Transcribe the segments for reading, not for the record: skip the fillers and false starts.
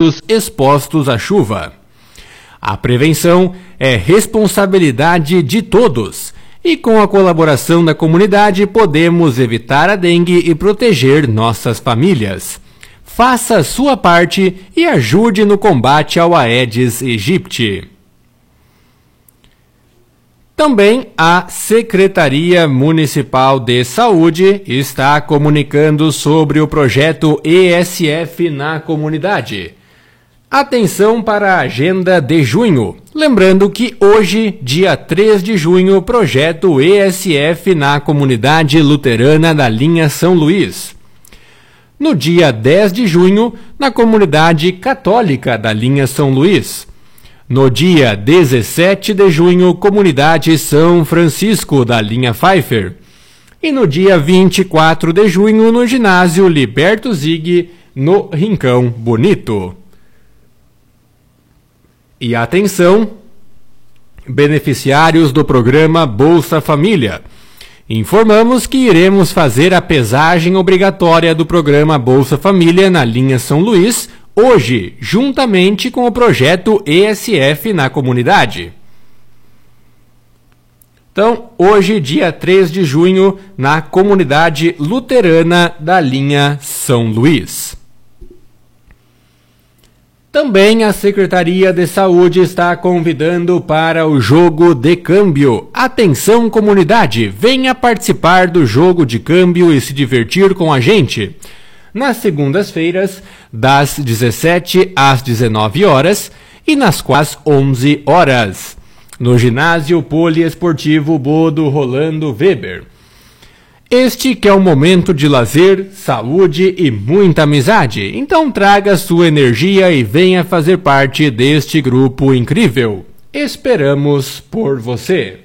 produtos expostos à chuva. A prevenção é responsabilidade de todos e com a colaboração da comunidade podemos evitar a dengue e proteger nossas famílias. Faça a sua parte e ajude no combate ao Aedes aegypti. Também a Secretaria Municipal de Saúde está comunicando sobre o projeto ESF na comunidade. Atenção para a agenda de junho. Lembrando que hoje, dia 3 de junho, projeto ESF na comunidade luterana da linha São Luís. No dia 10 de junho, na comunidade católica da linha São Luís. No dia 17 de junho, comunidade São Francisco da linha Pfeiffer. E no dia 24 de junho, no ginásio Liberto Zig, no Rincão Bonito. E atenção, beneficiários do programa Bolsa Família. Informamos que iremos fazer a pesagem obrigatória do programa Bolsa Família na linha São Luís, hoje, juntamente com o projeto ESF na comunidade. Então, hoje, dia 3 de junho, na comunidade luterana da linha São Luís. Também a Secretaria de Saúde está convidando para o jogo de câmbio. Atenção, comunidade, venha participar do jogo de câmbio e se divertir com a gente. Nas segundas-feiras, das 17 às 19 horas e nas às 11 horas, no ginásio poliesportivo Bodo Rolando Weber. Este que é um momento de lazer, saúde e muita amizade. Então traga sua energia e venha fazer parte deste grupo incrível. Esperamos por você.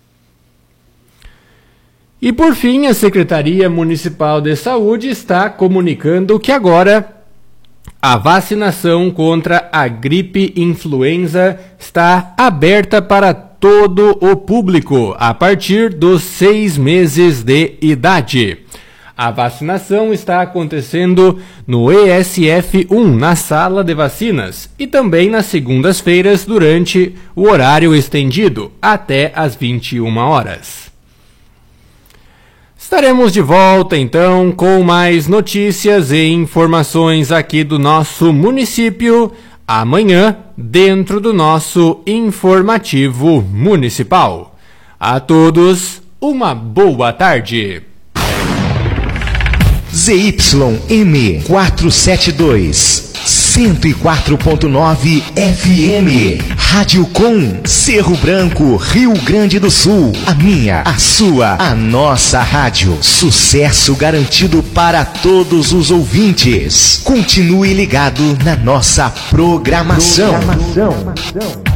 E por fim, a Secretaria Municipal de Saúde está comunicando que agora a vacinação contra a gripe influenza está aberta para todo o público a partir dos 6 meses de idade. A vacinação está acontecendo no ESF1, na sala de vacinas, e também nas segundas-feiras durante o horário estendido, até às 21 horas. Estaremos de volta, então, com mais notícias e informações aqui do nosso município, amanhã, dentro do nosso informativo municipal. A todos, uma boa tarde. ZYM 472, 104.9 FM, Rádio Com, Cerro Branco, Rio Grande do Sul. A minha, a sua, a nossa rádio. Sucesso garantido para todos os ouvintes. Continue ligado na nossa programação.